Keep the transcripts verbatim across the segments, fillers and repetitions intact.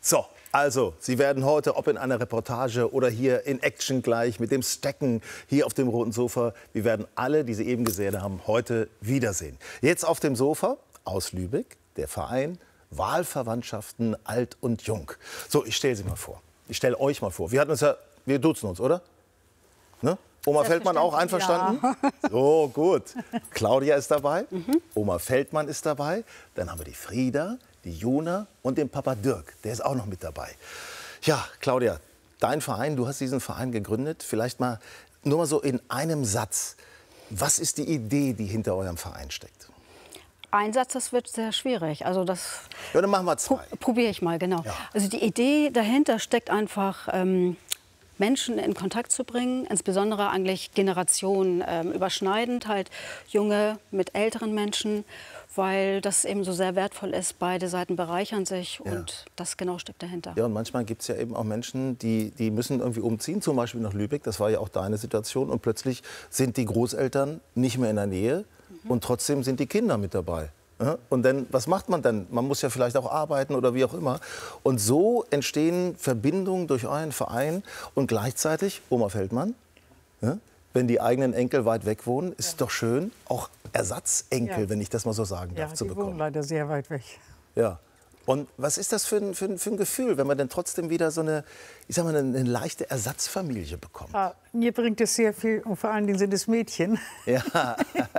So, also, Sie werden heute, ob in einer Reportage oder hier in Action gleich mit dem Stacken hier auf dem roten Sofa, wir werden alle, die Sie eben gesehen haben, heute wiedersehen. Jetzt auf dem Sofa aus Lübeck, der Verein Wahlverwandtschaften Alt und Jung. So, ich stelle Sie mal vor. Ich stelle euch mal vor. Wir hatten uns ja, wir duzen uns, oder? Ne? Oma Feldmann auch einverstanden? Ja. So, gut. Claudia ist dabei, mhm. Oma Feldmann ist dabei, dann haben wir die Frieda, die Jona und den Papa Dirk, der ist auch noch mit dabei. Ja, Claudia, dein Verein, du hast diesen Verein gegründet. Vielleicht mal nur mal so in einem Satz. Was ist die Idee, die hinter eurem Verein steckt? Ein Satz, das wird sehr schwierig. Also das ja, dann machen wir zwei. Pro probiere ich mal, genau. Ja. Also die Idee dahinter steckt einfach, ähm, Menschen in Kontakt zu bringen, insbesondere eigentlich Generationen ähm, überschneidend, halt junge mit älteren Menschen, weil das eben so sehr wertvoll ist. Beide Seiten bereichern sich ja. und das genau steckt dahinter. Ja, und manchmal gibt es ja eben auch Menschen, die, die müssen irgendwie umziehen, zum Beispiel nach Lübeck, das war ja auch deine Situation, und plötzlich sind die Großeltern nicht mehr in der Nähe mhm. und trotzdem sind die Kinder mit dabei. Und dann, was macht man dann? Man muss ja vielleicht auch arbeiten oder wie auch immer. Und so entstehen Verbindungen durch euren Verein. Und gleichzeitig, Oma Feldmann, ja, wenn die eigenen Enkel weit weg wohnen, ist es ja. doch schön, auch Ersatzenkel, ja. wenn ich das mal so sagen darf, ja, zu die bekommen. wohnen leider sehr weit weg. Ja. Und was ist das für ein, für ein, für ein Gefühl, wenn man dann trotzdem wieder so eine, ich sag mal, eine, eine leichte Ersatzfamilie bekommt? Ja, mir bringt es sehr viel, und vor allen Dingen sind es Mädchen. Ja.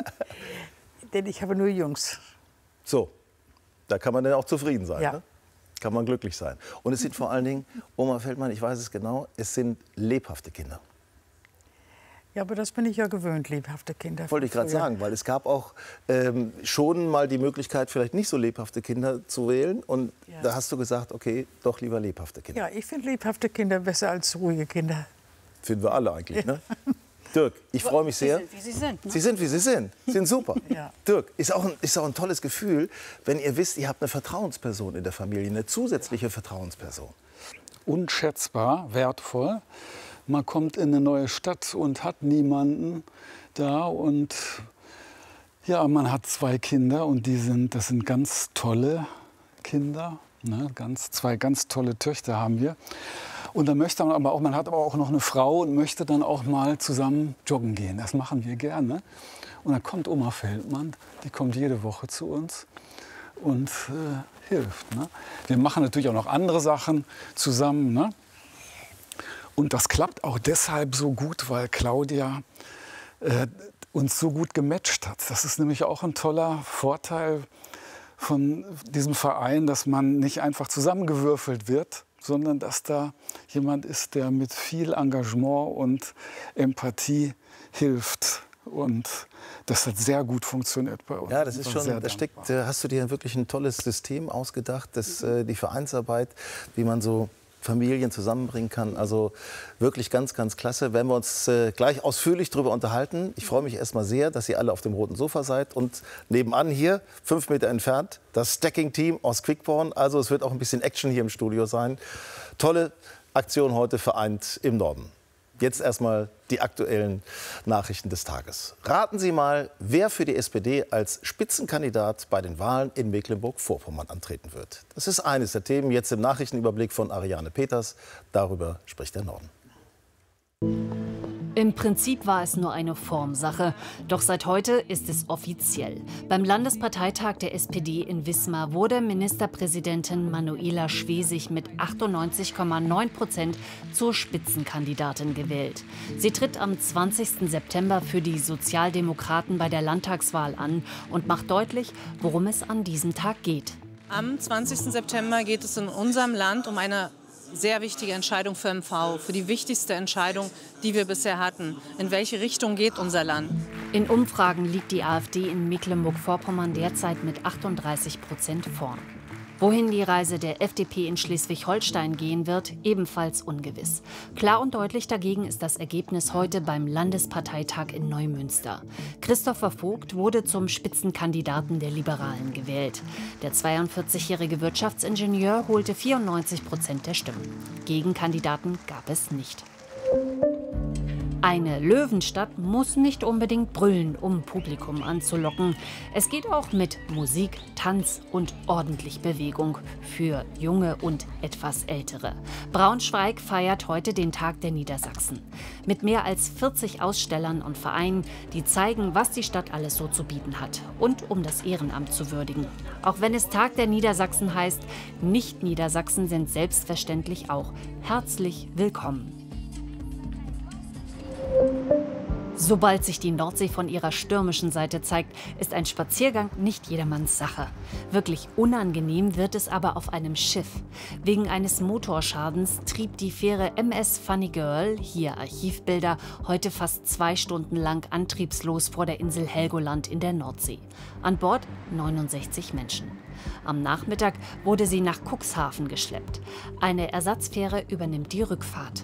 Denn ich habe nur Jungs. So, da kann man dann auch zufrieden sein, ja. ne? Kann man glücklich sein. Und es sind vor allen Dingen, Oma Feldmann, ich weiß es genau, es sind lebhafte Kinder. Ja, aber das bin ich ja gewöhnt, lebhafte Kinder. Wollte ich gerade sagen, weil es gab auch ähm, schon mal die Möglichkeit, vielleicht nicht so lebhafte Kinder zu wählen. Und ja. da hast du gesagt, okay, doch lieber lebhafte Kinder. Ja, ich finde lebhafte Kinder besser als ruhige Kinder. Finden wir alle eigentlich, ja. ne? Dirk, ich freue mich sehr. Sie sind, wie Sie sind. Ne? Sie sind, wie Sie sind. Sie sind super. Ja. Dirk, ist auch, ein, ist auch ein tolles Gefühl, wenn ihr wisst, ihr habt eine Vertrauensperson in der Familie, eine zusätzliche Vertrauensperson. Unschätzbar wertvoll. Man kommt in eine neue Stadt und hat niemanden da. Und ja, man hat zwei Kinder und die sind, das sind ganz tolle Kinder. Ne? Ganz, zwei ganz tolle Töchter haben wir. Und dann möchte man aber auch, man hat aber auch noch eine Frau und möchte dann auch mal zusammen joggen gehen. Das machen wir gerne. Und dann kommt Oma Feldmann, die kommt jede Woche zu uns und äh, hilft. Ne? Wir machen natürlich auch noch andere Sachen zusammen. Ne? Und das klappt auch deshalb so gut, weil Claudia äh, uns so gut gematcht hat. Das ist nämlich auch ein toller Vorteil von diesem Verein, dass man nicht einfach zusammengewürfelt wird, sondern dass da jemand ist, der mit viel Engagement und Empathie hilft. Und das hat sehr gut funktioniert bei uns. Ja, das ist schon, da steckt, hast du dir wirklich ein tolles System ausgedacht, dass äh, die Vereinsarbeit, wie man so Familien zusammenbringen kann. Also wirklich ganz, ganz klasse. Werden wir uns äh, gleich ausführlich darüber unterhalten. Ich freue mich erstmal sehr, dass ihr alle auf dem roten Sofa seid. Und nebenan hier, fünf Meter entfernt, das Stacking-Team aus Quickborn. Also es wird auch ein bisschen Action hier im Studio sein. Tolle Aktion heute vereint im Norden. Jetzt erstmal die aktuellen Nachrichten des Tages. Raten Sie mal, wer für die S P D als Spitzenkandidat bei den Wahlen in Mecklenburg-Vorpommern antreten wird. Das ist eines der Themen jetzt im Nachrichtenüberblick von Ariane Peters. Darüber spricht der Norden. Im Prinzip war es nur eine Formsache. Doch seit heute ist es offiziell. Beim Landesparteitag der S P D in Wismar wurde Ministerpräsidentin Manuela Schwesig mit achtundneunzig Komma neun Prozent zur Spitzenkandidatin gewählt. Sie tritt am zwanzigsten September für die Sozialdemokraten bei der Landtagswahl an und macht deutlich, worum es an diesem Tag geht. Am zwanzigsten September geht es in unserem Land um eine sehr wichtige Entscheidung für M V, für die wichtigste Entscheidung, die wir bisher hatten. In welche Richtung geht unser Land? In Umfragen liegt die AfD in Mecklenburg-Vorpommern derzeit mit achtunddreißig Prozent vorn. Wohin die Reise der F D P in Schleswig-Holstein gehen wird, ebenfalls ungewiss. Klar und deutlich dagegen ist das Ergebnis heute beim Landesparteitag in Neumünster. Christopher Vogt wurde zum Spitzenkandidaten der Liberalen gewählt. Der zweiundvierzigjährige Wirtschaftsingenieur holte vierundneunzig Prozent der Stimmen. Gegenkandidaten gab es nicht. Eine Löwenstadt muss nicht unbedingt brüllen, um Publikum anzulocken. Es geht auch mit Musik, Tanz und ordentlich Bewegung für Junge und etwas Ältere. Braunschweig feiert heute den Tag der Niedersachsen. Mit mehr als vierzig Ausstellern und Vereinen, die zeigen, was die Stadt alles so zu bieten hat. Und um das Ehrenamt zu würdigen. Auch wenn es Tag der Niedersachsen heißt, Nicht-Niedersachsen sind selbstverständlich auch herzlich willkommen. Sobald sich die Nordsee von ihrer stürmischen Seite zeigt, ist ein Spaziergang nicht jedermanns Sache. Wirklich unangenehm wird es aber auf einem Schiff. Wegen eines Motorschadens trieb die Fähre M S Funny Girl, hier Archivbilder, heute fast zwei Stunden lang antriebslos vor der Insel Helgoland in der Nordsee. An Bord neunundsechzig Menschen. Am Nachmittag wurde sie nach Cuxhaven geschleppt. Eine Ersatzfähre übernimmt die Rückfahrt.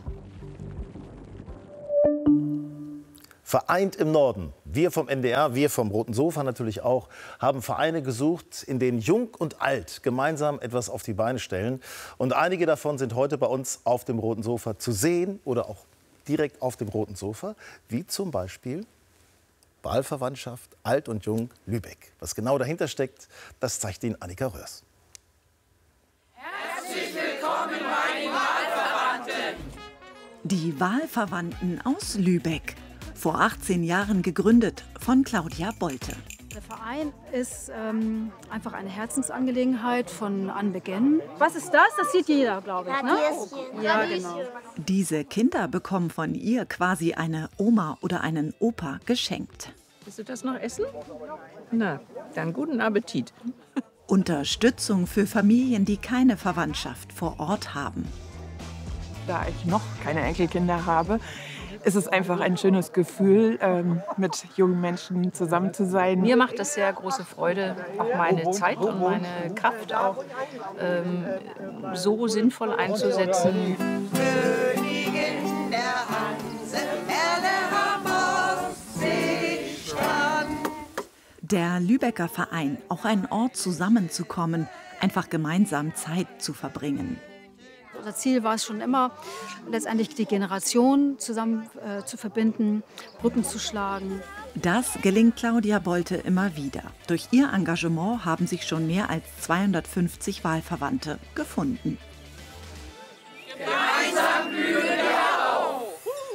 Vereint im Norden. Wir vom N D R, wir vom Roten Sofa natürlich auch, haben Vereine gesucht, in denen Jung und Alt gemeinsam etwas auf die Beine stellen. Und einige davon sind heute bei uns auf dem Roten Sofa zu sehen oder auch direkt auf dem Roten Sofa, wie zum Beispiel Wahlverwandtschaft Alt und Jung Lübeck. Was genau dahinter steckt, das zeigt Ihnen Annika Röhrs. Herzlich willkommen bei den Wahlverwandten. Die Wahlverwandten aus Lübeck. Vor achtzehn Jahren gegründet von Claudia Bolte. Der Verein ist ähm, einfach eine Herzensangelegenheit von Anbeginn. Was ist das? Das sieht jeder, glaube ich. Ne? Ja, genau. Diese Kinder bekommen von ihr quasi eine Oma oder einen Opa geschenkt. Willst du das noch essen? Na, dann guten Appetit. Unterstützung für Familien, die keine Verwandtschaft vor Ort haben. Da ich noch keine Enkelkinder habe, ist es einfach ein schönes Gefühl, ähm, mit jungen Menschen zusammen zu sein. Mir macht das sehr große Freude, auch meine Zeit und meine Kraft auch ähm, so sinnvoll einzusetzen. Königin der Hanse, Erle am Ostseestrand. Der Lübecker Verein, auch ein Ort zusammenzukommen, einfach gemeinsam Zeit zu verbringen. Unser Ziel war es schon immer, letztendlich die Generation zusammen äh, zu verbinden, Brücken zu schlagen. Das gelingt Claudia Bolte immer wieder. Durch ihr Engagement haben sich schon mehr als zweihundertfünfzig Wahlverwandte gefunden. Gemeinsam blühen wir auf.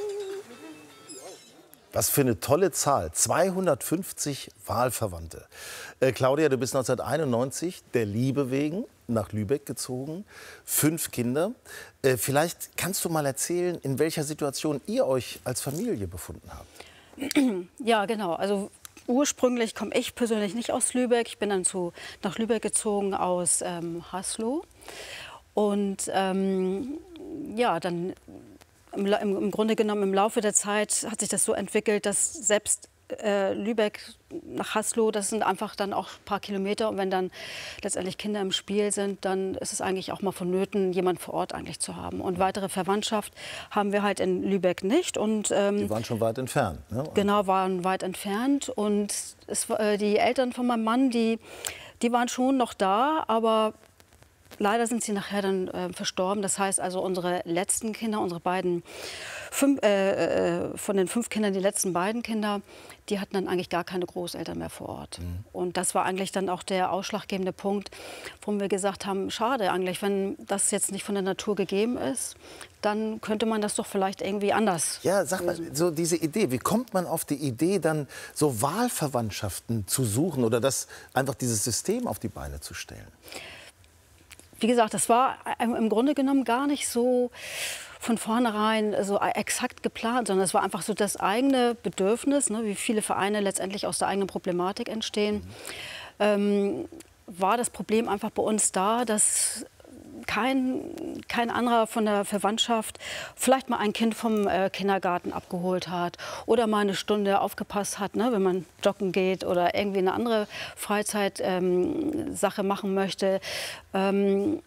Was für eine tolle Zahl, zweihundertfünfzig Wahlverwandte. Äh, Claudia, du bist neunzehnhunderteinundneunzig der Liebe wegen nach Lübeck gezogen, fünf Kinder. Äh, vielleicht kannst du mal erzählen, in welcher Situation ihr euch als Familie befunden habt. Ja, genau. Also ursprünglich komme ich persönlich nicht aus Lübeck. Ich bin dann zu, nach Lübeck gezogen aus ähm, Haslo. Und ähm, ja, dann im, im Grunde genommen im Laufe der Zeit hat sich das so entwickelt, dass selbst äh, Lübeck nach Haslo, das sind einfach dann auch ein paar Kilometer. Und wenn dann letztendlich Kinder im Spiel sind, dann ist es eigentlich auch mal vonnöten, jemanden vor Ort eigentlich zu haben. Und weitere Verwandtschaft haben wir halt in Lübeck nicht. Und, ähm, die waren schon weit entfernt, ne? Genau, waren weit entfernt. Und es, äh, die Eltern von meinem Mann, die, die waren schon noch da, aber leider sind sie nachher dann äh, verstorben. Das heißt also, unsere letzten Kinder, unsere beiden, fünf, äh, äh, von den fünf Kindern, die letzten beiden Kinder, die hatten dann eigentlich gar keine Großeltern mehr vor Ort. Mhm. Und das war eigentlich dann auch der ausschlaggebende Punkt, warum wir gesagt haben, schade eigentlich, wenn das jetzt nicht von der Natur gegeben ist, dann könnte man das doch vielleicht irgendwie anders Ja, sag mal, lösen. so diese Idee, wie kommt man auf die Idee, dann so Wahlverwandtschaften zu suchen oder das, einfach dieses System auf die Beine zu stellen? Wie gesagt, das war im Grunde genommen gar nicht so von vornherein so exakt geplant, sondern es war einfach so das eigene Bedürfnis, ne, wie viele Vereine letztendlich aus der eigenen Problematik entstehen. Mhm. Ähm, war das Problem einfach bei uns da, dass kein, kein anderer von der Verwandtschaft vielleicht mal ein Kind vom äh, Kindergarten abgeholt hat oder mal eine Stunde aufgepasst hat, ne, wenn man joggen geht oder irgendwie eine andere Freizeitsache ähm, machen möchte. Ähm,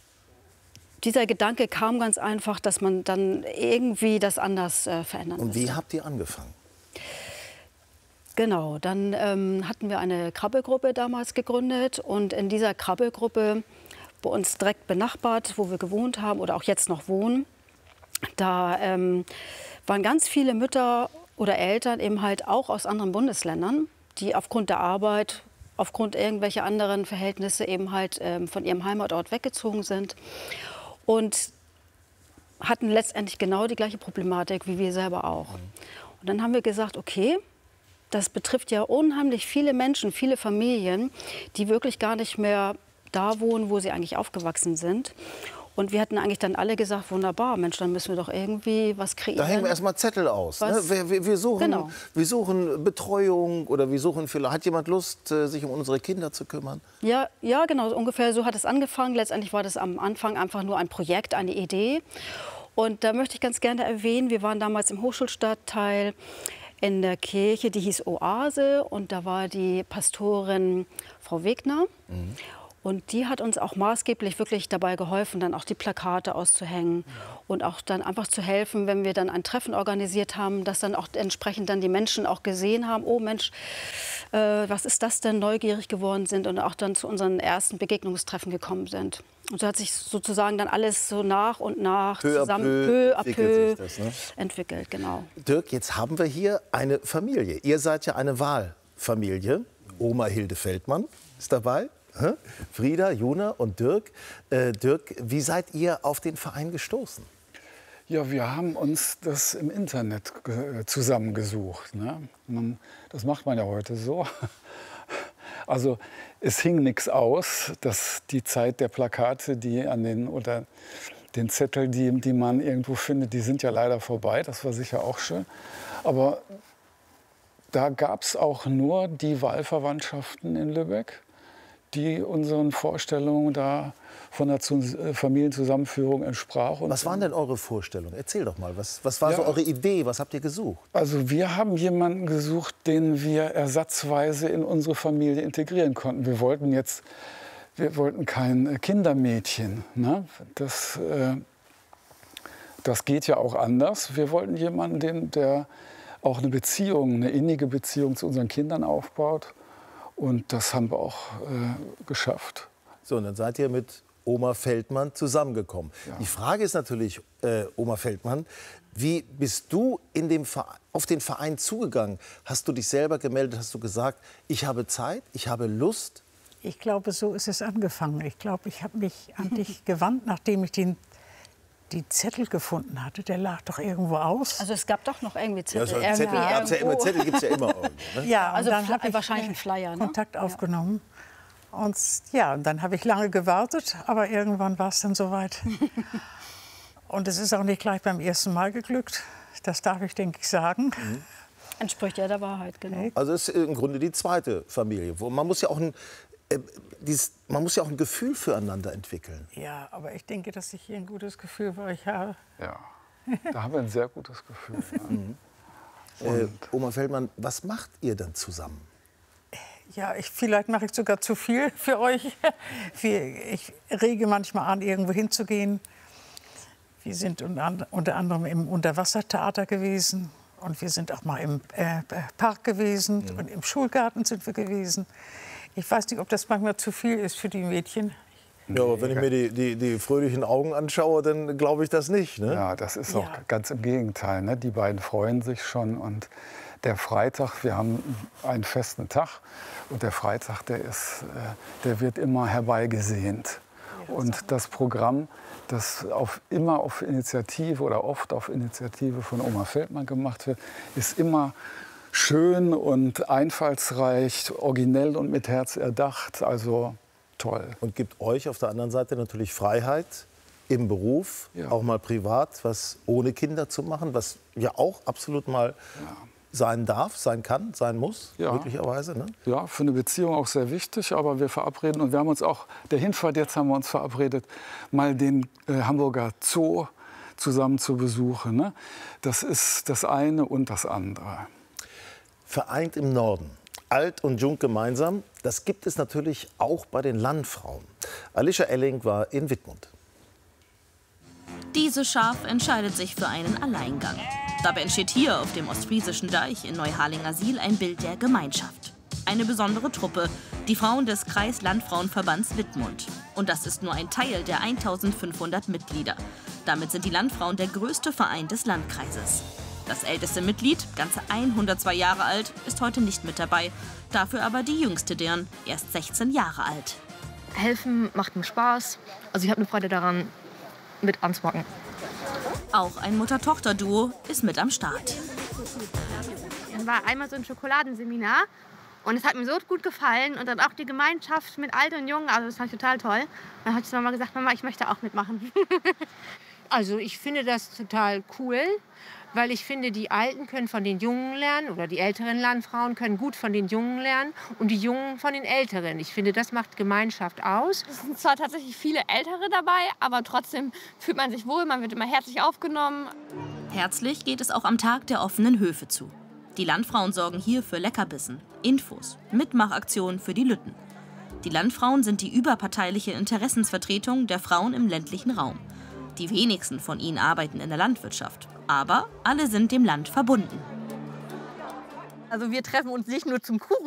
Dieser Gedanke kam ganz einfach, dass man dann irgendwie das anders äh, verändern Und wie müsste. habt ihr angefangen? Genau, dann ähm, hatten wir eine Krabbelgruppe damals gegründet und in dieser Krabbelgruppe, bei uns direkt benachbart, wo wir gewohnt haben oder auch jetzt noch wohnen, da ähm, waren ganz viele Mütter oder Eltern eben halt auch aus anderen Bundesländern, die aufgrund der Arbeit, aufgrund irgendwelcher anderen Verhältnisse eben halt ähm, von ihrem Heimatort weggezogen sind und hatten letztendlich genau die gleiche Problematik wie wir selber auch. Und dann haben wir gesagt, okay, das betrifft ja unheimlich viele Menschen, viele Familien, die wirklich gar nicht mehr da wohnen, wo sie eigentlich aufgewachsen sind. Und wir hatten eigentlich dann alle gesagt, wunderbar, Mensch, dann müssen wir doch irgendwie was kreieren. Da hängen wir erstmal Zettel aus. Ne? Wir, wir, wir, suchen, Genau. wir suchen Betreuung oder wir suchen vielleicht, hat jemand Lust, sich um unsere Kinder zu kümmern? Ja, ja, genau, ungefähr so hat es angefangen. Letztendlich war das am Anfang einfach nur ein Projekt, eine Idee. Und da möchte ich ganz gerne erwähnen, wir waren damals im Hochschulstadtteil in der Kirche, die hieß Oase. Und da war die Pastorin Frau Wegner. Mhm. Und die hat uns auch maßgeblich wirklich dabei geholfen, dann auch die Plakate auszuhängen und auch dann einfach zu helfen, wenn wir dann ein Treffen organisiert haben, dass dann auch entsprechend dann die Menschen auch gesehen haben, oh Mensch, äh, was ist das denn, neugierig geworden sind und auch dann zu unseren ersten Begegnungstreffen gekommen sind. Und so hat sich sozusagen dann alles so nach und nach peu zusammen, peu peu à peu das, ne? entwickelt, genau. Dirk, jetzt haben wir hier eine Familie. Ihr seid ja eine Wahlfamilie. Oma Hilde Feldmann ist dabei. Frieda, Juna und Dirk. Äh, Dirk, wie seid ihr auf den Verein gestoßen? Ja, wir haben uns das im Internet zusammengesucht. Ne? Man, das macht man ja heute so. Also es hing nichts aus, dass die Zeit der Plakate, die an den oder den Zettel, die, die man irgendwo findet, die sind ja leider vorbei. Das war sicher auch schön. Aber da gab es auch nur die Wahlverwandtschaften in Lübeck, die unseren Vorstellungen da von der Familienzusammenführung entsprachen. Was waren denn eure Vorstellungen? Erzähl doch mal, was, was war ja, so eure Idee? Was habt ihr gesucht? Also wir haben jemanden gesucht, den wir ersatzweise in unsere Familie integrieren konnten. Wir wollten jetzt, wir wollten kein Kindermädchen. Ne? Das, äh, das geht ja auch anders. Wir wollten jemanden, den, der auch eine Beziehung, eine innige Beziehung zu unseren Kindern aufbaut. Und das haben wir auch äh, geschafft. So, und dann seid ihr mit Oma Feldmann zusammengekommen. Ja. Die Frage ist natürlich, äh, Oma Feldmann, wie bist du in dem auf den Verein zugegangen? Hast du dich selber gemeldet? Hast du gesagt, ich habe Zeit, ich habe Lust? Ich glaube, so ist es angefangen. Ich glaube, ich habe mich an dich gewandt, nachdem ich den die Zettel gefunden hatte, der lag doch irgendwo aus. Also es gab doch noch irgendwie Zettel. Ja, so Zettel ja, gab's ja immer, Zettel gibt es ja immer irgendwo. Ne? Ja, also dann habe ich wahrscheinlich einen Flyer, ne? Kontakt aufgenommen. Und ja, und dann habe ich lange gewartet, aber irgendwann war es dann soweit. Und es ist auch nicht gleich beim ersten Mal geglückt. Das darf ich, denke ich, sagen. Mhm. Entspricht ja der Wahrheit, genau. Also es ist im Grunde die zweite Familie. Wo man muss ja auch ein Äh, dieses, man muss ja auch ein Gefühl füreinander entwickeln. Ja, aber ich denke, dass ich hier ein gutes Gefühl für euch habe. Ja, da haben wir ein sehr gutes Gefühl. Ja. Mhm. Äh, Oma Feldmann, was macht ihr dann zusammen? Ja, ich, vielleicht mache ich sogar zu viel für euch. Ich rege manchmal an, irgendwo hinzugehen. Wir sind unter anderem im Unterwassertheater gewesen. Und wir sind auch mal im äh, Park gewesen. Mhm. Und im Schulgarten sind wir gewesen. Ich weiß nicht, ob das manchmal zu viel ist für die Mädchen. Ja, aber wenn ich mir die, die, die fröhlichen Augen anschaue, dann glaube ich das nicht. Ne? Ja, das ist Ja. auch ganz im Gegenteil. Ne? Die beiden freuen sich schon. Und der Freitag, wir haben einen festen Tag. Und der Freitag, der, ist, äh, der wird immer herbeigesehnt. Und das Programm, das auf, immer auf Initiative oder oft auf Initiative von Oma Feldmann gemacht wird, ist immer schön und einfallsreich, originell und mit Herz erdacht. Also toll. Und gibt euch auf der anderen Seite natürlich Freiheit im Beruf, Ja. auch mal privat, was ohne Kinder zu machen, was ja auch absolut mal Ja. sein darf, sein kann, sein muss, Ja. möglicherweise. Ne? Ja, für eine Beziehung auch sehr wichtig, aber wir verabreden und wir haben uns auch, der Hinfahrt jetzt haben wir uns verabredet, mal den äh, Hamburger Zoo zusammen zu besuchen. Ne? Das ist das eine und das andere. Vereint im Norden, alt und jung gemeinsam, das gibt es natürlich auch bei den Landfrauen. Alicia Elling war in Wittmund. Diese Schaf entscheidet sich für einen Alleingang. Dabei entsteht hier auf dem ostfriesischen Deich in Neuharlingersiel ein Bild der Gemeinschaft. Eine besondere Truppe, die Frauen des Kreis-Landfrauenverbands Wittmund. Und das ist nur ein Teil der eintausendfünfhundert Mitglieder. Damit sind die Landfrauen der größte Verein des Landkreises. Das älteste Mitglied, ganze hundertzwei Jahre alt, ist heute nicht mit dabei. Dafür aber die jüngste Dirn, erst sechzehn Jahre alt. Helfen macht mir Spaß. Also ich habe eine Freude daran, mit anzupacken. Auch ein Mutter-Tochter-Duo ist mit am Start. Es war einmal so ein Schokoladenseminar und es hat mir so gut gefallen und dann auch die Gemeinschaft mit Alt und Jung, also das fand ich total toll. Dann habe ich zu Mama gesagt, Mama, ich möchte auch mitmachen. Also ich finde das total cool, weil ich finde, die Alten können von den Jungen lernen oder die älteren Landfrauen können gut von den Jungen lernen und die Jungen von den Älteren. Ich finde, das macht Gemeinschaft aus. Es sind zwar tatsächlich viele Ältere dabei, aber trotzdem fühlt man sich wohl, man wird immer herzlich aufgenommen. Herzlich geht es auch am Tag der offenen Höfe zu. Die Landfrauen sorgen hier für Leckerbissen, Infos, Mitmachaktionen für die Lütten. Die Landfrauen sind die überparteiliche Interessensvertretung der Frauen im ländlichen Raum. Die wenigsten von ihnen arbeiten in der Landwirtschaft, aber alle sind dem Land verbunden. Also wir treffen uns nicht nur zum Kuchen